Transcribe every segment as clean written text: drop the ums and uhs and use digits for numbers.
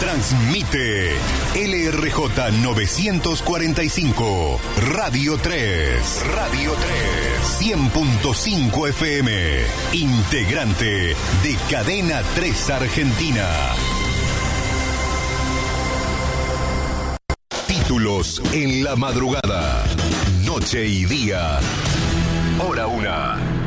Transmite LRJ 945, Radio 3, 100.5 FM, integrante de Cadena 3 Argentina. Títulos en la madrugada, noche y día, hora 1.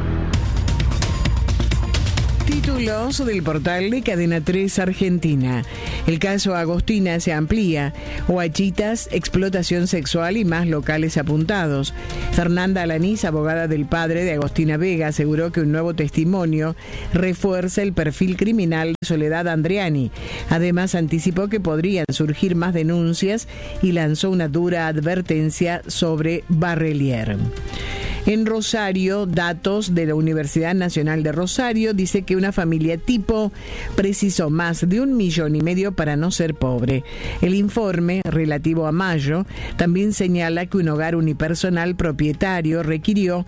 Títulos del portal de Cadena 3 Argentina. El caso Agostina se amplía. Huachitas, explotación sexual y más locales apuntados. Fernanda Alanís, abogada del padre de Agostina Vega, aseguró que un nuevo testimonio refuerza el perfil criminal de Soledad Andriani. Además, anticipó que podrían surgir más denuncias y lanzó una dura advertencia sobre Barrelier. En Rosario, datos de la Universidad Nacional de Rosario dice que una familia tipo precisó más de 1,5 millones para no ser pobre. El informe, relativo a mayo, también señala que un hogar unipersonal propietario requirió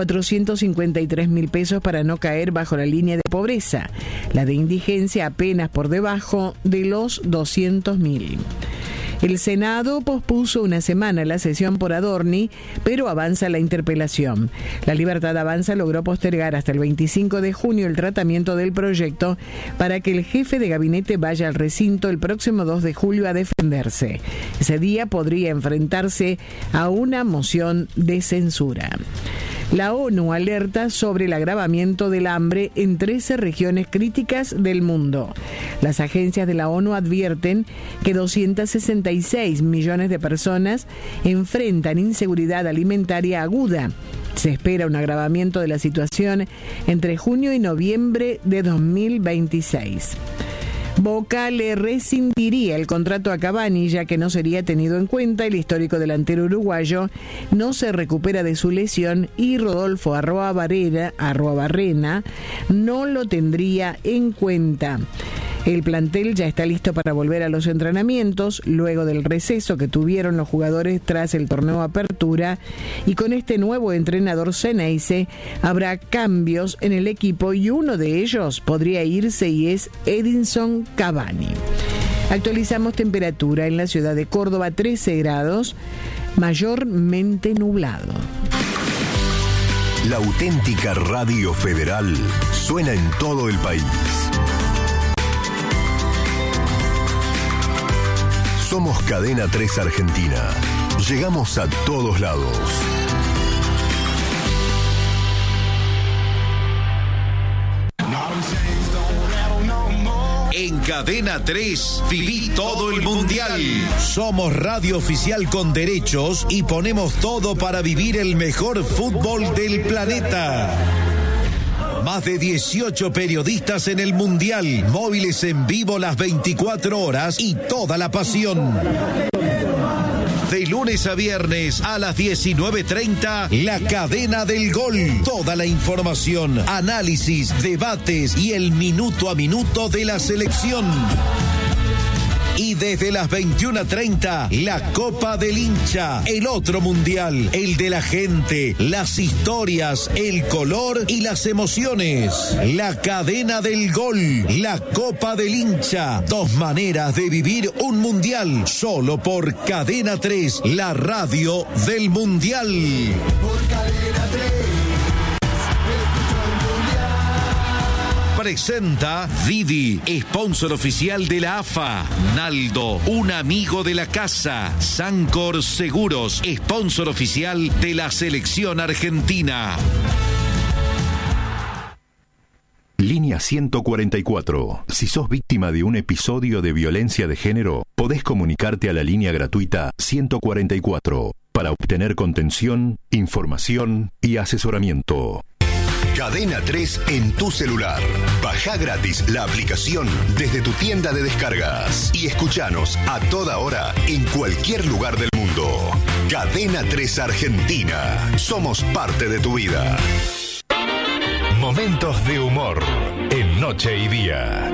453.000 pesos para no caer bajo la línea de pobreza. La de indigencia apenas por debajo de los 200.000. El Senado pospuso una semana la sesión por Adorni, pero avanza la interpelación. La Libertad Avanza logró postergar hasta el 25 de junio el tratamiento del proyecto para que el jefe de gabinete vaya al recinto el próximo 2 de julio a defenderse. Ese día podría enfrentarse a una moción de censura. La ONU alerta sobre el agravamiento del hambre en 13 regiones críticas del mundo. Las agencias de la ONU advierten que 266 millones de personas enfrentan inseguridad alimentaria aguda. Se espera un agravamiento de la situación entre junio y noviembre de 2026. Boca le rescindiría el contrato a Cavani, ya que no sería tenido en cuenta. El histórico delantero uruguayo no se recupera de su lesión y Rodolfo Arruabarrena no lo tendría en cuenta. El plantel ya está listo para volver a los entrenamientos luego del receso que tuvieron los jugadores tras el torneo Apertura, y con este nuevo entrenador Ceneice habrá cambios en el equipo y uno de ellos podría irse y es Edinson Cavani. Actualizamos temperatura en la ciudad de Córdoba, 13 grados, mayormente nublado. La auténtica radio federal suena en todo el país. Somos Cadena 3 Argentina. Llegamos a todos lados. En Cadena 3 viví todo el mundial. Somos radio oficial con derechos y ponemos todo para vivir el mejor fútbol del planeta. Más de 18 periodistas en el Mundial, móviles en vivo las 24 horas y toda la pasión. De lunes a viernes a las 19:30, La Cadena del Gol. Toda la información, análisis, debates y el minuto a minuto de la selección. Y desde las 21:30, la Copa del Hincha, el otro mundial, el de la gente, las historias, el color y las emociones. La Cadena del Gol, la Copa del Hincha, 2 maneras de vivir un mundial, solo por Cadena 3, la radio del mundial. Por Cadena 3. Presenta Didi, sponsor oficial de la AFA. Naldo, un amigo de la casa. Sancor Seguros, sponsor oficial de la selección argentina. Línea 144. Si sos víctima de un episodio de violencia de género, podés comunicarte a la línea gratuita 144 para obtener contención, información y asesoramiento. Cadena 3 en tu celular. Bajá gratis la aplicación desde tu tienda de descargas y escuchanos a toda hora en cualquier lugar del mundo. Cadena 3 Argentina. Somos parte de tu vida. Momentos de humor en Noche y Día.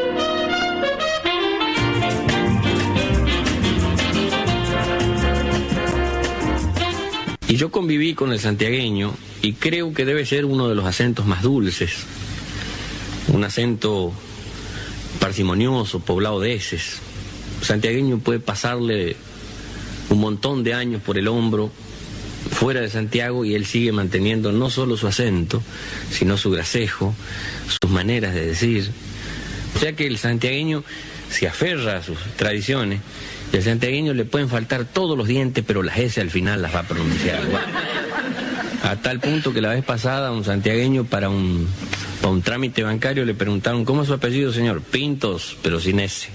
Y yo conviví con el santiagueño y creo que debe ser uno de los acentos más dulces. Un acento parsimonioso, poblado de heces. Santiagueño puede pasarle un montón de años por el hombro fuera de Santiago y él sigue manteniendo no solo su acento, sino su gracejo, sus maneras de decir. O sea que el santiagueño se aferra a sus tradiciones y al santiagueño le pueden faltar todos los dientes, pero las S al final las va a pronunciar igual. A tal punto que la vez pasada un santiagueño para un trámite bancario le preguntaron: ¿cómo es su apellido, señor? Pintos, pero sin S.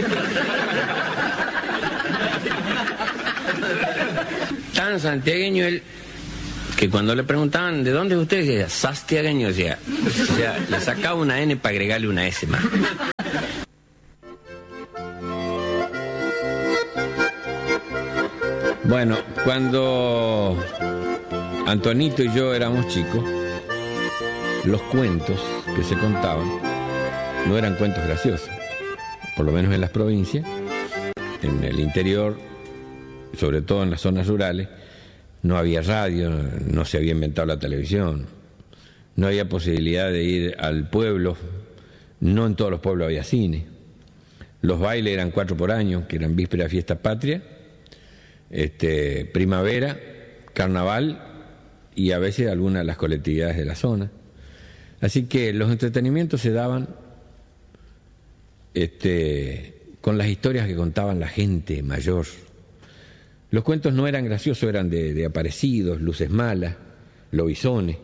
Tan santiagueño él que cuando le preguntaban ¿de dónde es usted? Decía sastiagueño, decía. O sea, le sacaba una N para agregarle una S más. Bueno, cuando Antonito y yo éramos chicos, los cuentos que se contaban no eran cuentos graciosos, por lo menos en las provincias, en el interior, sobre todo en las zonas rurales, no había radio, no se había inventado la televisión, no había posibilidad de ir al pueblo, no en todos los pueblos había cine, los bailes eran 4 por año, que eran víspera, fiesta patria, primavera, carnaval y a veces algunas de las colectividades de la zona. Así que los entretenimientos se daban con las historias que contaban la gente mayor. Los cuentos no eran graciosos, eran de aparecidos, luces malas, lobisones,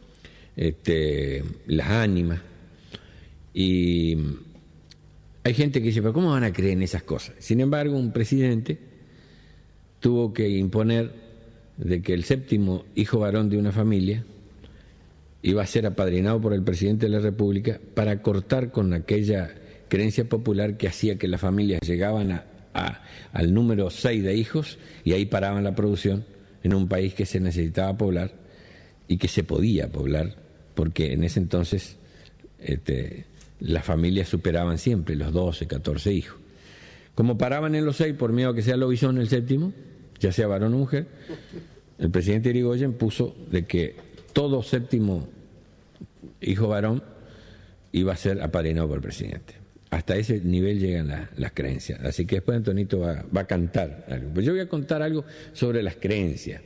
las ánimas. Y hay gente que dice, ¿pero cómo van a creer en esas cosas? Sin embargo, un presidente tuvo que imponer de que el 7º hijo varón de una familia iba a ser apadrinado por el presidente de la República para cortar con aquella creencia popular que hacía que las familias llegaban al número 6 de hijos y ahí paraban la producción en un país que se necesitaba poblar y que se podía poblar porque en ese entonces las familias superaban siempre los 12, 14 hijos. Como paraban en los 6 por miedo a que sea lobizón el 7º, ya sea varón o mujer, el presidente Irigoyen puso de que todo 7º hijo varón iba a ser apadrinado por el presidente. Hasta ese nivel llegan las creencias. Así que después Antonito va a cantar algo. Pues yo voy a contar algo sobre las creencias.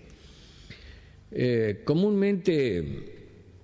Comúnmente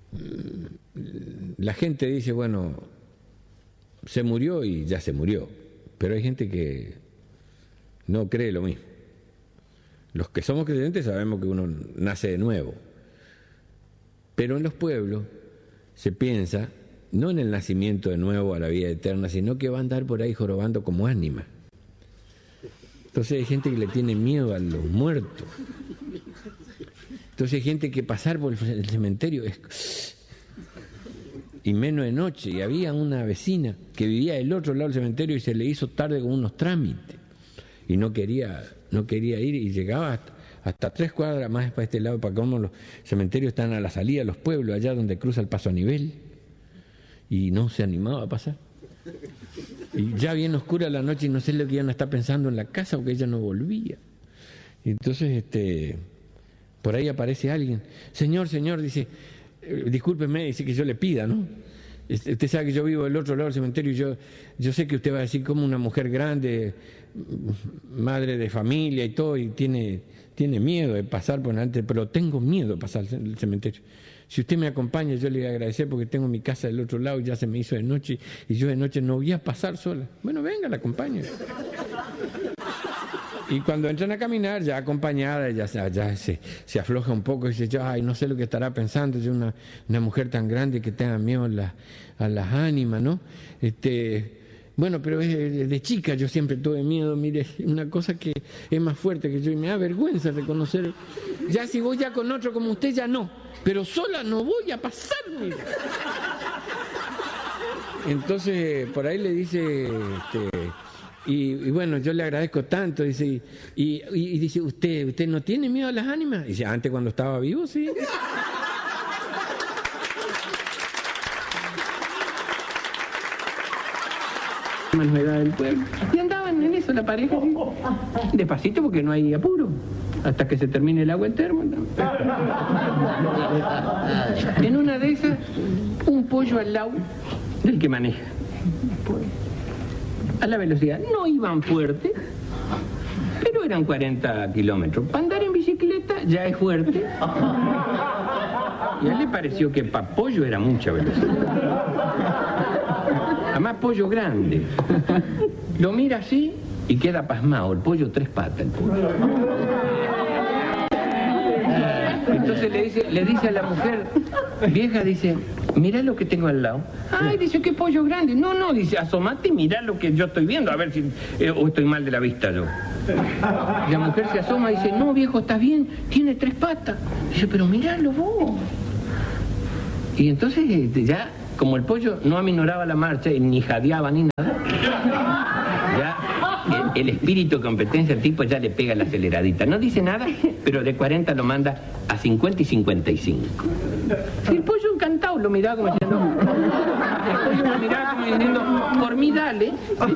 la gente dice, bueno, se murió y ya se murió. Pero hay gente que no cree lo mismo. Los que somos creyentes sabemos que uno nace de nuevo. Pero en los pueblos se piensa no en el nacimiento de nuevo a la vida eterna, sino que va a andar por ahí jorobando como ánima. Entonces hay gente que le tiene miedo a los muertos. Entonces hay gente que pasar por el cementerio es... y menos de noche. Y había una vecina que vivía del otro lado del cementerio y se le hizo tarde con unos trámites. Y no quería ir y llegaba hasta 3 cuadras más para este lado, para como los cementerios están a la salida de los pueblos, allá donde cruza el paso a nivel. Y no se animaba a pasar. Y ya bien oscura la noche y no sé lo que ella no está pensando en la casa porque ella no volvía. Y entonces por ahí aparece alguien. Señor, dice, discúlpeme, dice que yo le pida, ¿no? Usted sabe que yo vivo del otro lado del cementerio y yo sé que usted va a decir como una mujer grande, madre de familia y todo, y tiene miedo de pasar por delante, pero tengo miedo de pasar el cementerio. Si usted me acompaña, yo le voy a agradecer porque tengo mi casa del otro lado y ya se me hizo de noche y yo de noche no voy a pasar sola. Bueno, venga, la acompaño. Y cuando entran a caminar, ya acompañada, ya se afloja un poco y dice, ay, no sé lo que estará pensando, yo una mujer tan grande que tenga miedo a las ánimas, ¿no? Bueno, pero de chica yo siempre tuve miedo, mire, una cosa que es más fuerte que yo y me da vergüenza reconocer. Ya si voy ya con otro como usted, ya no, pero sola no voy a pasar, mire. Entonces, por ahí le dice... Y bueno, yo le agradezco tanto, dice, y dice, ¿usted no tiene miedo a las ánimas? Y dice, antes cuando estaba vivo, sí. Manualidad del pueblo. Y andaban en eso la pareja, ¿sí? Despacito porque no hay apuro, hasta que se termine el agua en termo. En una de esas, un pollo al lado del que maneja. pues. A la velocidad. No iban fuerte, pero eran 40 kilómetros. Para andar en bicicleta ya es fuerte. Y a él le pareció que para pollo era mucha velocidad. Además, pollo grande. Lo mira así y queda pasmado. El pollo 3 patas, el pollo. Entonces le dice a la mujer, vieja, dice, mirá lo que tengo al lado. Ay, dice, qué pollo grande. No, dice, asomate y mirá lo que yo estoy viendo, a ver si o estoy mal de la vista yo. Y la mujer se asoma y dice, no, viejo, estás bien, tiene 3 patas. Dice, pero miralo vos. Y entonces ya, como el pollo no aminoraba la marcha y ni jadeaba ni nada, ya el espíritu de competencia al tipo ya le pega la aceleradita. No dice nada, pero de 40 lo manda a 50 y 55. Y el pollo encantado lo miraba como diciendo, por mí dale.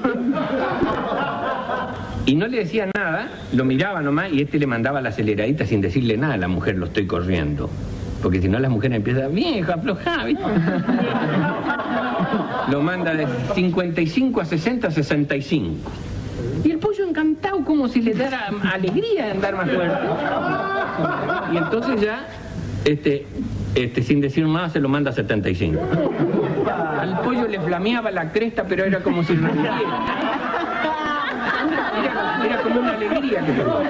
Y no le decía nada, lo miraba nomás y le mandaba la aceleradita sin decirle nada a la mujer, lo estoy corriendo. Porque si no las mujeres empiezan, vieja, aflojá, ¿viste? Lo manda de 55 a 60 a 65. Y el pollo encantado, como si le diera alegría de andar más fuerte. Y entonces ya, sin decir nada, se lo manda a 75. Al pollo le flameaba la cresta, pero era como si reviviera. Era como una alegría que tenía.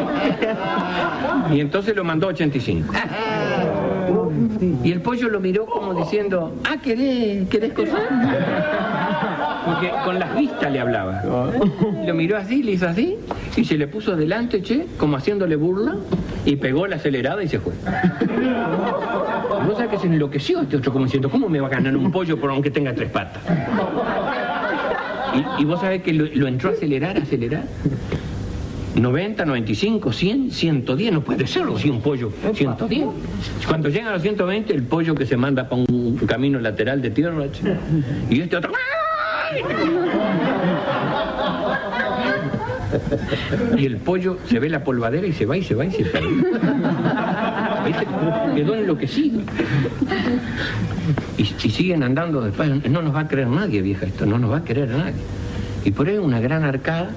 Y entonces lo mandó a 85. Y el pollo lo miró como diciendo, ¿querés cosar? Porque con las vistas le hablaba. Lo miró así, le hizo así, y se le puso delante, como haciéndole burla, y pegó la acelerada y se fue. Vos sabés que se enloqueció este otro como diciendo, ¿cómo me va a ganar un pollo por aunque tenga 3 patas? Y vos sabés que lo entró a acelerar. 90, 95, 100, 110, no puede serlo si un pollo 110. Cuando llegan a los 120, el pollo que se manda para un camino lateral de tierra, y este otro... Y el pollo se ve la polvadera y se va y se pierde. Quedó enloquecido. Y siguen andando después. No nos va a creer nadie, vieja, esto no nos va a creer nadie. Y por ahí una gran arcada,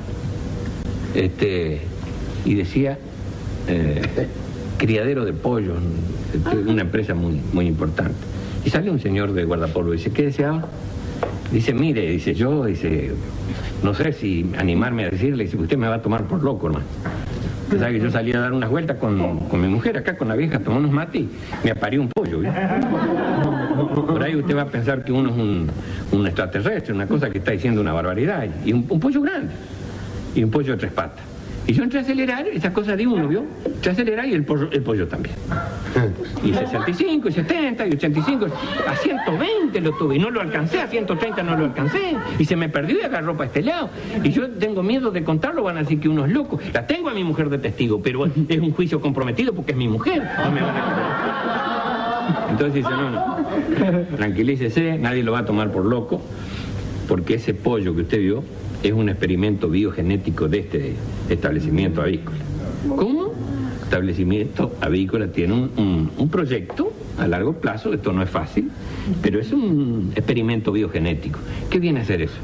y decía criadero de pollos, una empresa muy, muy importante. Y sale un señor de guardapolvo y dice, ¿qué deseaba? Dice, mire, yo no sé si animarme a decirle, dice, usted me va a tomar por loco, hermano. Usted sabe que yo salí a dar unas vueltas con mi mujer acá, con la vieja, tomó unos mates y me aparió un pollo, ¿viste? Por ahí usted va a pensar que uno es un extraterrestre, una cosa que está diciendo una barbaridad. Y un pollo grande, y un pollo de 3 patas. Y yo entré a acelerar, esas cosas de uno, ¿vio? Entré a acelerar y el pollo también. Y 65, y 70, y 85, a 120 lo tuve, y no lo alcancé, a 130 no lo alcancé, y se me perdió y agarró para este lado. Y yo tengo miedo de contarlo, van a decir que uno es loco. La tengo a mi mujer de testigo, pero es un juicio comprometido porque es mi mujer. No me van a... Entonces dice, no, tranquilícese, nadie lo va a tomar por loco, porque ese pollo que usted vio es un experimento biogenético de este establecimiento avícola. ¿Cómo? Establecimiento avícola tiene un proyecto a largo plazo, esto no es fácil, pero es un experimento biogenético. ¿Qué viene a hacer eso?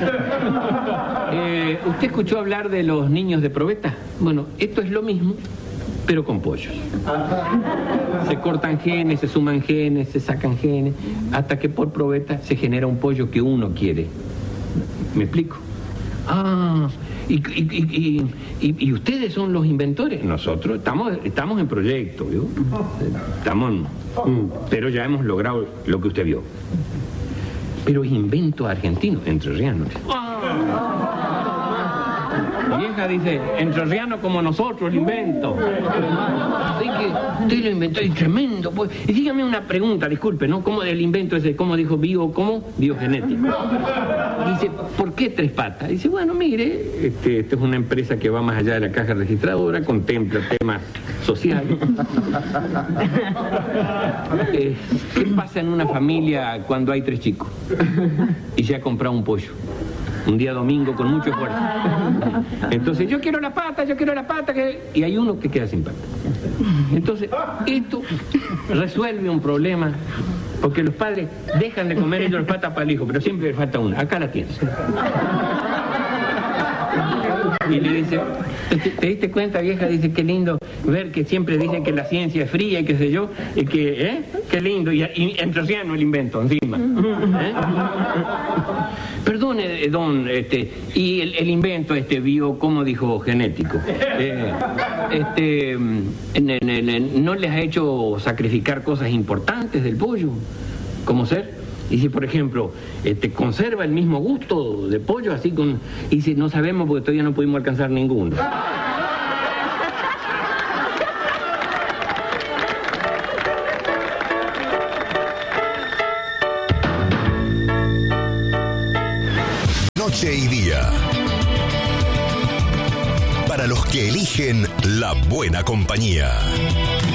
¿Usted escuchó hablar de los niños de probeta? Bueno, esto es lo mismo, pero con pollos. Se cortan genes, se suman genes, se sacan genes, hasta que por probeta se genera un pollo que uno quiere. ¿Me explico? ¿Y ustedes son los inventores? Nosotros estamos en proyecto, ¿vio? Pero ya hemos logrado lo que usted vio. Pero es invento argentino, entrerriano. La vieja dice, entrerriano como nosotros, el invento. Así que usted lo inventó, y tremendo. Pues. Y dígame una pregunta, disculpe, ¿no? ¿Cómo del invento ese? ¿Cómo dijo biogenético? Dice, ¿por qué 3 patas? Dice, bueno, mire, esto es una empresa que va más allá de la caja registradora, contempla temas sociales. ¿Qué pasa en una familia cuando hay 3 chicos? Y se ha comprado un pollo. Un día domingo con mucho esfuerzo. Entonces, yo quiero la pata, y hay uno que queda sin pata. Entonces, esto resuelve un problema Porque los padres dejan de comer ellos las patas para el hijo, pero siempre le falta una. Acá la tienes. Y le dice, ¿te diste cuenta, vieja? Dice, qué lindo ver que siempre dicen que la ciencia es fría y qué sé yo, y que, qué lindo, y entroceano el invento encima. Perdone, don, y el invento cómo dijo, genético. ¿No les ha hecho sacrificar cosas importantes del pollo como ser? Y si, por ejemplo, conserva el mismo gusto de pollo, así con... Y si no sabemos porque todavía no pudimos alcanzar ninguno. Noche y día. Para los que eligen la buena compañía.